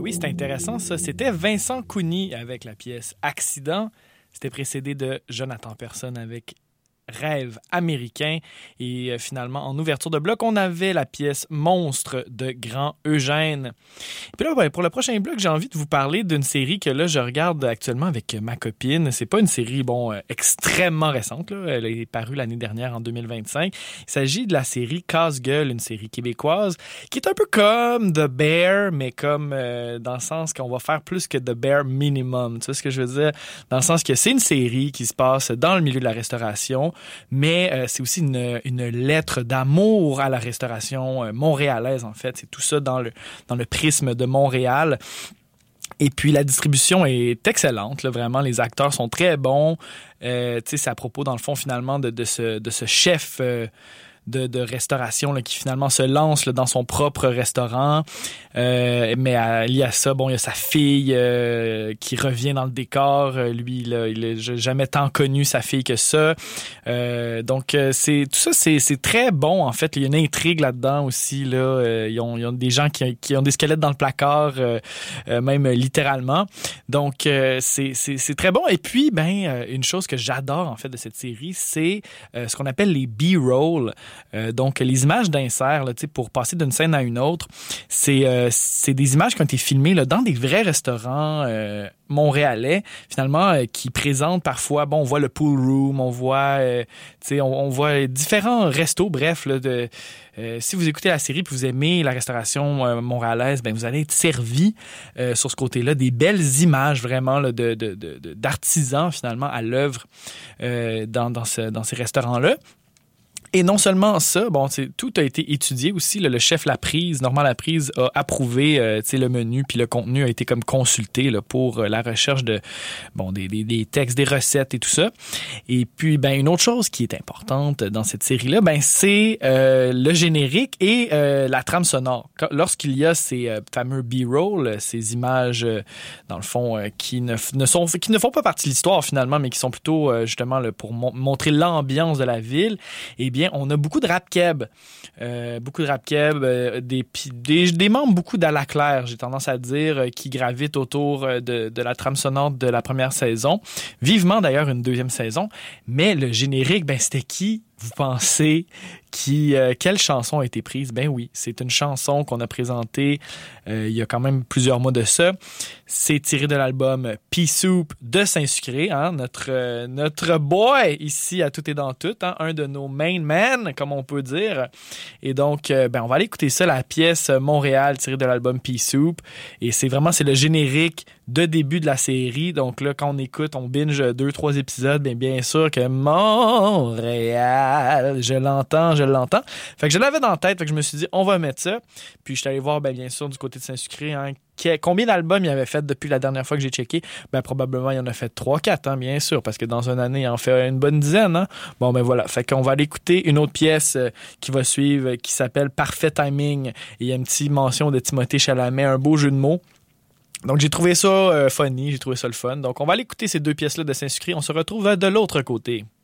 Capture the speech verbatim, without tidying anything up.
oui, c'est intéressant ça. C'était Vincent Cougny avec la pièce Accident. C'était précédé de Jonathan Persson avec Rêve américain. Et euh, finalement, en ouverture de bloc, on avait la pièce Monstre de Grand Eugène. Et puis là, ben, pour le prochain bloc, j'ai envie de vous parler d'une série que là, je regarde actuellement avec ma copine. C'est pas une série, bon, euh, extrêmement récente, là. Elle est parue l'année dernière, en deux mille vingt-cinq. Il s'agit de la série Casse-gueule, une série québécoise, qui est un peu comme The Bear, mais comme euh, dans le sens qu'on va faire plus que The Bear Minimum. Tu vois ce que je veux dire? Dans le sens que c'est une série qui se passe dans le milieu de la restauration, mais euh, c'est aussi une, une lettre d'amour à la restauration euh, montréalaise, en fait. C'est tout ça dans le, dans le prisme de Montréal. Et puis, la distribution est excellente, là, vraiment. Les acteurs sont très bons. Euh, tu sais, c'est à propos, dans le fond, finalement, de, de, ce, de ce chef... Euh, De, de restauration là, qui finalement se lance là, dans son propre restaurant. Euh, mais à, lié à ça, bon, il y a sa fille euh, qui revient dans le décor. Euh, lui, là, il n'a jamais tant connu sa fille que ça. Euh, donc, euh, c'est, tout ça, c'est, c'est très bon, en fait. Il y a une intrigue là-dedans aussi. Là. Euh, ils, ont, ils ont des gens qui, qui ont des squelettes dans le placard, euh, euh, même littéralement. Donc, euh, c'est, c'est, c'est très bon. Et puis, ben, une chose que j'adore, en fait, de cette série, c'est euh, ce qu'on appelle les B-rolls. Euh, donc, les images d'insert, là, pour passer d'une scène à une autre, c'est, euh, c'est des images qui ont été filmées là, dans des vrais restaurants euh, montréalais, finalement, euh, qui présentent parfois, bon, on voit le pool room, on voit, euh, on, on voit différents restos, bref, là, de, euh, si vous écoutez la série et vous aimez la restauration euh, montréalaise, ben, vous allez être servi euh, sur ce côté-là, des belles images vraiment là, de, de, de, d'artisans, finalement, à l'œuvre euh, dans, dans, ce, dans ces restaurants-là. Et non seulement ça, bon, tout a été étudié aussi. Là, le chef Laprise, Normand Laprise, a approuvé euh, le menu, puis le contenu a été comme consulté là, pour euh, la recherche de bon des, des, des textes, des recettes et tout ça. Et puis, ben une autre chose qui est importante dans cette série-là, ben c'est euh, le générique et euh, la trame sonore. Lorsqu'il y a ces euh, fameux B-roll, ces images, euh, dans le fond, euh, qui ne, ne sont qui ne font pas partie de l'histoire finalement, mais qui sont plutôt euh, justement là, pour mo- montrer l'ambiance de la ville, et bien on a beaucoup de rap keb, euh, beaucoup de rap keb, euh, des, des, des membres beaucoup d'À la Claire, j'ai tendance à dire, euh, qui gravitent autour de, de la trame sonore de la première saison. Vivement d'ailleurs une deuxième saison. Mais le générique, ben c'était qui, vous pensez, qui, euh, quelle chanson a été prise? Ben oui, c'est une chanson qu'on a présentée euh, il y a quand même plusieurs mois de ça. C'est tiré de l'album Pea Soup de Saint-Sucré, hein, notre, euh, notre boy ici à Tout et dans Tout, hein, un de nos main men, comme on peut dire. Et donc, euh, ben on va aller écouter ça, la pièce Montréal tirée de l'album Pea Soup. Et c'est vraiment, c'est le générique de début de la série. Donc là, quand on écoute, on binge deux, trois épisodes, bien, bien sûr que Montréal, je l'entends, je l'entends. Fait que je l'avais dans la tête, fait que je me suis dit, on va mettre ça. Puis je suis allé voir, ben, bien sûr, du côté de Saint-Sucré, hein, combien d'albums il avait fait depuis la dernière fois que j'ai checké? Ben, probablement, il en a fait trois quatre, hein, bien sûr, parce que dans une année, il en fait une bonne dizaine, hein. Bon, ben voilà. Fait qu'on va aller écouter une autre pièce euh, qui va suivre, euh, qui s'appelle Parfait Timing. Et il y a une petite mention de Timothée Chalamet, un beau jeu de mots. Donc, j'ai trouvé ça euh, funny, j'ai trouvé ça le fun. Donc, on va aller écouter ces deux pièces-là de Saint-Sucré. On se retrouve de l'autre côté.